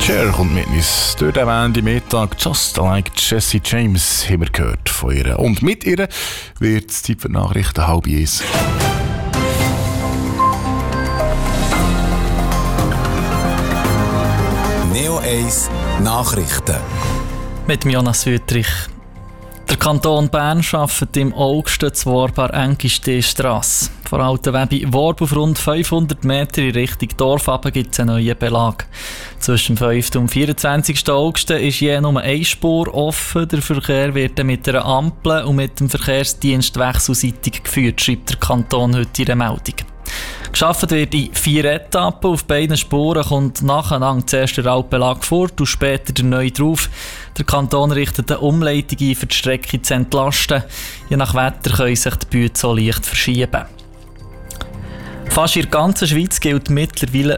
Cher kommt mit uns durch den Mittag. Just Like Jesse James haben wir gehört von ihr. Und mit ihr wird es Zeit für die Nachrichten 12:30. Neo 1 Nachrichten. Mit Jonas Wüttrich. Der Kanton Bern arbeitet im August zu Warbar-Engistee-Strasse. Von Altenweb Warb auf rund 500 Meter in Richtung Dorf gibt es einen neuen Belag. Zwischen dem 5. und 24. August ist je nur eine Spur offen. Der Verkehr wird mit einer Ampel und mit dem Verkehrsdienst wechselseitig geführt, schreibt der Kanton heute in einer Meldung. Geschafft wird in 4 Etappen. Auf beiden Spuren kommt nacheinander zuerst der alte Belag fort und später der neue drauf. Der Kanton richtet eine Umleitung ein, für die Strecke zu entlasten. Je nach Wetter können sich die Bühne so leicht verschieben. Fast in der ganzen Schweiz gilt mittlerweile